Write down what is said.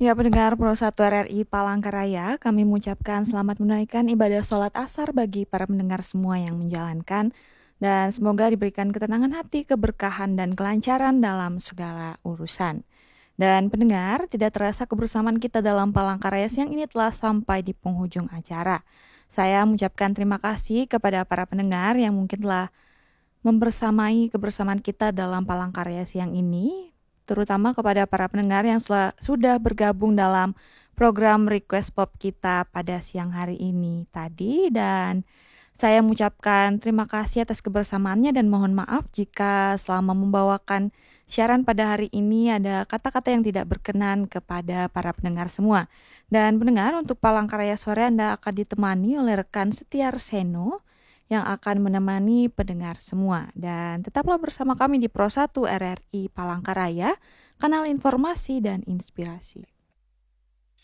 Ya, pendengar Pro 1 RRI Palangkaraya, kami mengucapkan selamat menunaikan ibadah sholat asar bagi para pendengar semua yang menjalankan, dan semoga diberikan ketenangan hati, keberkahan, dan kelancaran dalam segala urusan. Dan pendengar, tidak terasa kebersamaan kita dalam Palangkaraya siang ini telah sampai di penghujung acara. Saya mengucapkan terima kasih kepada para pendengar yang mungkin telah membersamai kebersamaan kita dalam Palangkaraya siang ini, terutama kepada para pendengar yang sudah bergabung dalam program Request Pop kita pada siang hari ini tadi, dan saya mengucapkan terima kasih atas kebersamaannya dan mohon maaf jika selama membawakan siaran pada hari ini ada kata-kata yang tidak berkenan kepada para pendengar semua. Dan pendengar, untuk Palangkaraya sore Anda akan ditemani oleh rekan Setiar Seno yang akan menemani pendengar semua. Dan tetaplah bersama kami di Pro 1 RRI Palangkaraya, kanal informasi dan inspirasi.